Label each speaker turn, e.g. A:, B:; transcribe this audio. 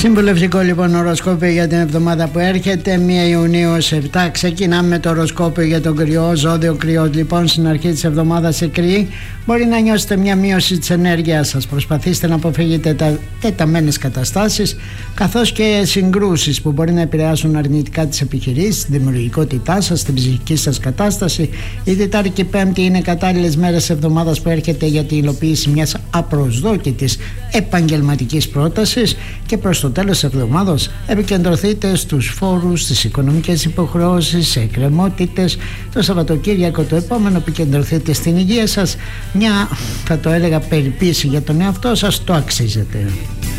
A: Συμβουλευτικό λοιπόν οροσκόπιο για την εβδομάδα που έρχεται, 1 Ιουνίου ως 7. Ξεκινάμε με το οροσκόπιο για τον Κρυό. Ζώδιο Κρυός λοιπόν, στην αρχή της εβδομάδας σε Κρυή μπορεί να νιώσετε μια μείωση της ενέργειας σας. Προσπαθήστε να αποφύγετε τεταμένες καταστάσεις καθώς και συγκρούσεις που μπορεί να επηρεάσουν αρνητικά τις επιχειρήσεις, τη δημιουργικότητά σας, την ψυχική σας κατάσταση. Η Τετάρτη και η Πέμπτη είναι κατάλληλες μέρες εβδομάδας που έρχεται για την υλοποίηση μιας απροσδόκητης επαγγελματικής πρότασης, και προς το τέλος της εβδομάδας επικεντρωθείτε στους φόρους, στις οικονομικές υποχρεώσεις, σε εκκρεμότητες. Το Σαββατοκύριακο το επόμενο επικεντρωθείτε στην υγεία σας. Μια, θα το έλεγα, περιποίηση για τον εαυτό σας, το αξίζετε.